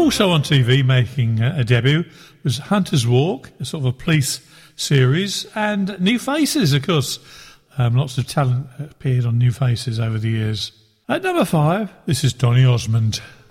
Also on TV making a debut was Hunter's Walk, a sort of a police series, and New Faces, of course. Lots of talent appeared on New Faces over the years. At number 5, this is Donny Osmond.